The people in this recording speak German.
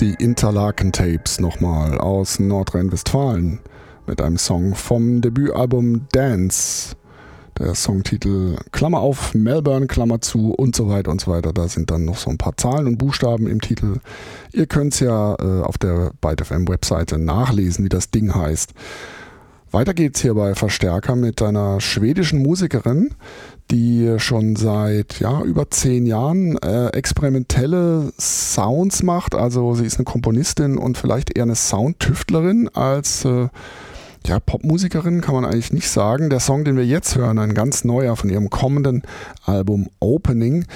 Die Interlaken Tapes nochmal aus Nordrhein-Westfalen mit einem Song vom Debütalbum Dance. Der Songtitel Klammer auf, Melbourne, Klammer zu und so weiter und so weiter. Da sind dann noch so ein paar Zahlen und Buchstaben im Titel. Ihr könnt es ja auf der Byte FM Webseite nachlesen, wie das Ding heißt. Weiter geht's hier bei Verstärker mit einer schwedischen Musikerin, die schon seit über 10 Jahren experimentelle Sounds macht. Also sie ist eine Komponistin und vielleicht eher eine Soundtüftlerin als Popmusikerin, kann man eigentlich nicht sagen. Der Song, den wir jetzt hören, ein ganz neuer von ihrem kommenden Album Opening,